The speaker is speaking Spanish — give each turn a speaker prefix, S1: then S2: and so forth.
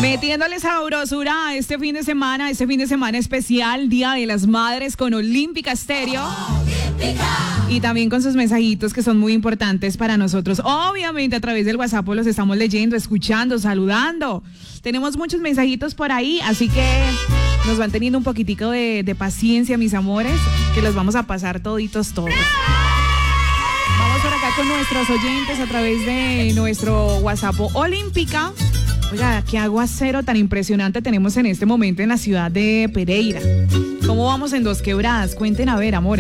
S1: Metiéndole sabrosura a este fin de semana especial, Día de las Madres con Olímpica Estéreo. Y también con sus mensajitos que son muy importantes para nosotros. Obviamente a través del WhatsApp los estamos leyendo, escuchando, saludando. Tenemos muchos mensajitos por ahí, así que nos van teniendo un poquitico de paciencia, mis amores, que los vamos a pasar toditos todos. Vamos por acá con nuestros oyentes a través de nuestro WhatsApp Olímpica. Oiga, qué aguacero tan impresionante tenemos en este momento en la ciudad de Pereira. ¿Cómo vamos en Dos Quebradas? Cuenten a ver, amores.